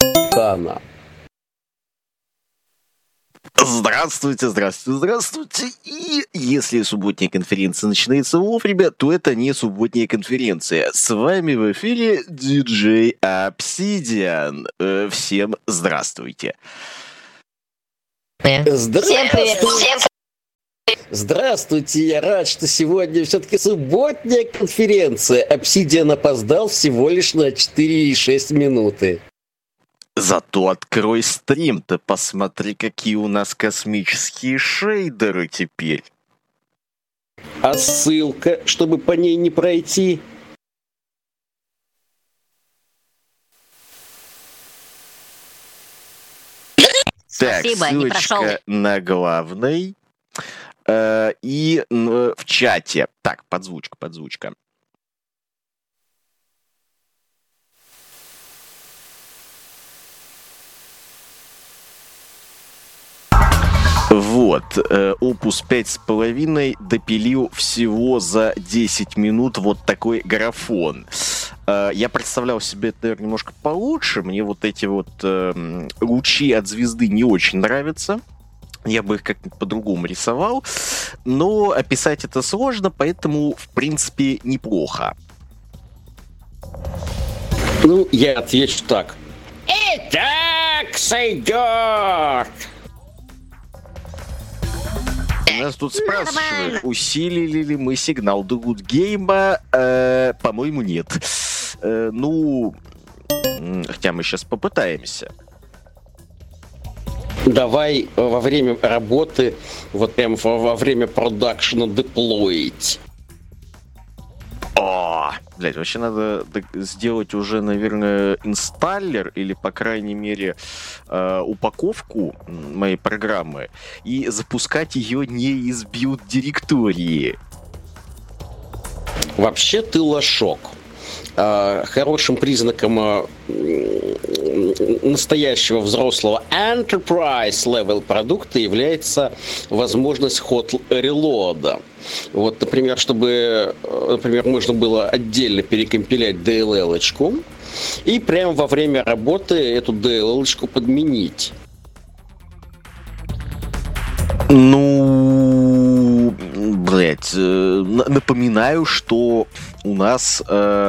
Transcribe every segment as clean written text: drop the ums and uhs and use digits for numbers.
Хана. Здравствуйте, здравствуйте, здравствуйте. И если субботняя конференция начинается вовремя, то это не субботняя конференция. С вами в эфире DJ Obsidian. Всем здравствуйте. Всем привет. Здравствуйте, я рад, что сегодня все-таки субботняя конференция. Obsidian опоздал всего лишь на 4,6 минуты. Зато открой стрим-то, посмотри, какие у нас космические шейдеры теперь. А ссылка, чтобы по ней не пройти? Так, Спасибо, не прошел. ссылочка на главной и в чате. Так, подзвучка. Вот, опус 5,5 допилил всего за 10 минут вот такой графон. Я представлял себе это, наверное, немножко получше. Мне вот эти вот лучи от звезды не очень нравятся. Я бы их как-нибудь по-другому рисовал. Но описать это сложно, поэтому, в принципе, неплохо. Ну, я отвечу так. Итак, сойдет! Нас тут спрашивают, усилили ли мы сигнал до гудгейма. По-моему, нет. Хотя мы сейчас попытаемся. Давай во время работы, вот прям во время продакшена деплоить. Вообще надо сделать уже, наверное, инсталлер или, по крайней мере, упаковку моей программы и запускать ее не из билд-директории. Вообще ты лошок. Хорошим признаком настоящего взрослого enterprise-level продукта является возможность hot reload. Вот, например, чтобы можно было отдельно перекомпилять DLL-очку и прямо во время работы эту DLL-очку подменить. Напоминаю, что у нас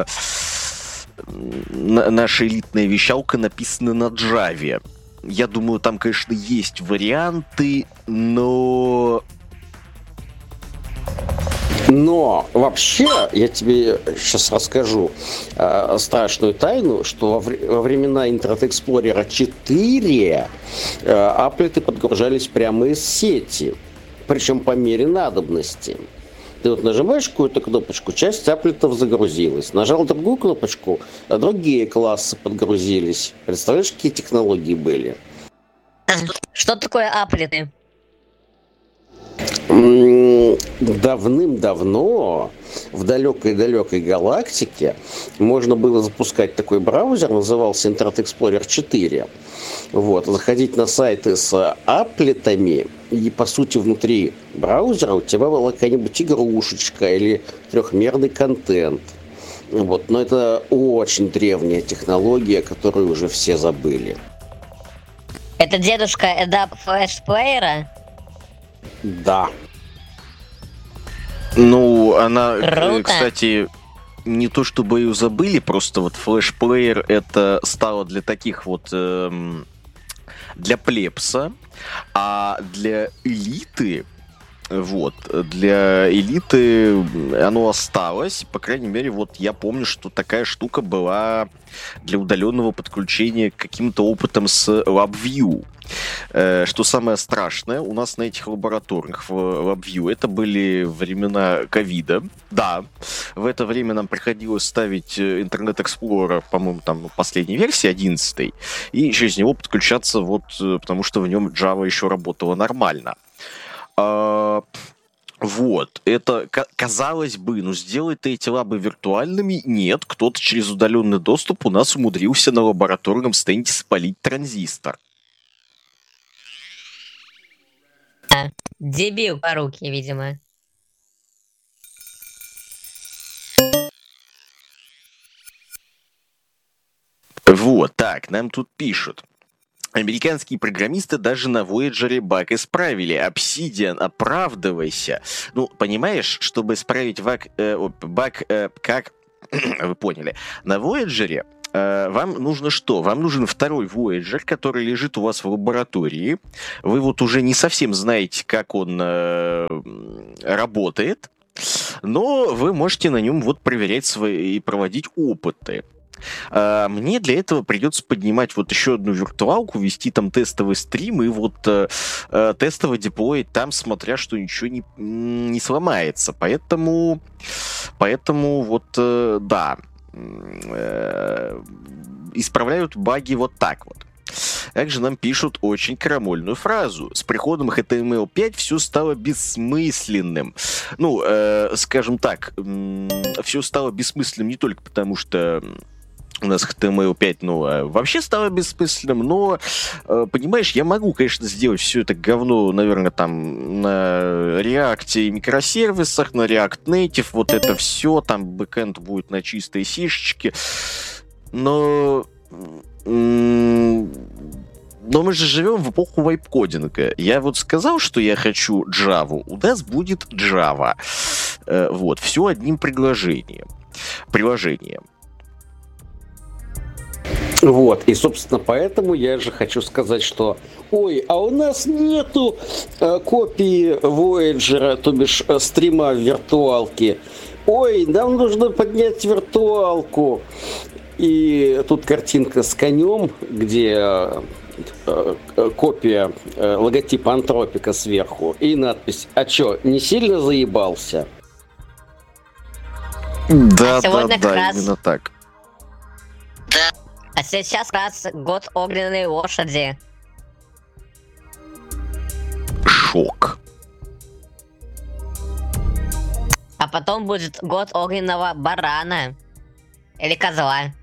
наша элитная вещалка написана на Java. Я думаю, там, конечно, есть варианты, но вообще, я тебе сейчас расскажу страшную тайну, что во времена Internet Explorer 4 аплеты подгружались прямо из сети, причем по мере надобности. Ты вот нажимаешь какую-то кнопочку, часть аплетов загрузилась. Нажал другую кнопочку, а другие классы подгрузились. Представляешь, какие технологии были? Что такое аплеты? Давным-давно в далекой-далекой галактике можно было запускать такой браузер, назывался Internet Explorer 4. Вот, заходить на сайты с аплетами, и, по сути, внутри браузера у тебя была какая-нибудь игрушечка или трехмерный контент. Вот, но это очень древняя технология, которую уже все забыли. Это дедушка Adobe Flash Player? Да. Она, Круто. кстати, не то чтобы ее забыли, просто вот флешплеер это стало для таких вот для плебса, а для элиты оно осталось. По крайней мере, вот я помню, что такая штука была для удаленного подключения к каким-то опытам с LabVIEW. Что самое страшное, у нас на этих лабораторных в LabVIEW это были времена ковида. Да, в это время нам приходилось ставить Internet Explorer, по-моему, там последней версии, 11, и через него подключаться, потому что в нем Java еще работала нормально. Это, казалось бы, сделать-то эти лабы виртуальными? Нет, кто-то через удаленный доступ у нас умудрился на лабораторном стенде спалить транзистор. Дебил по руке, видимо. Вот, так, нам тут пишут. Американские программисты даже на Voyager баг исправили. Obsidian, оправдывайся. Ну, понимаешь, чтобы исправить баг, как... Вы поняли. На Voyager вам нужно что? Вам нужен второй Voyager, который лежит у вас в лаборатории. Вы вот уже не совсем знаете, как он работает, но вы можете на нем вот проверять свои и проводить опыты. Мне для этого придется поднимать вот еще одну виртуалку, вести там тестовый стрим и вот тестово деплоить там, смотря что ничего не сломается. Поэтому вот, да, исправляют баги вот так вот. Также нам пишут очень крамольную фразу. С приходом HTML5 все стало бессмысленным. Ну, скажем так, все стало бессмысленным не только потому, что у нас HTML5, ну, вообще стало бессмысленным, но, понимаешь, я могу, конечно, сделать все это говно, наверное, там, на React и микросервисах, на React Native, вот это все, там, бэкэнд будет на чистой сишечке, но мы же живем в эпоху вайп-кодинга. Я вот сказал, что я хочу Java, у нас будет Java. Вот, все одним приложением. Вот, и, собственно, поэтому я же хочу сказать, что ой, а у нас нету копии Voyager, то бишь стрима в виртуалке. Ой, нам нужно поднять виртуалку. И тут картинка с конем, где копия логотипа Антропика сверху, и надпись: а чё, не сильно заебался? Да, сегодня как раз- именно так. А сейчас как раз год огненной лошади. Шок. А потом будет год огненного барана. Или козла.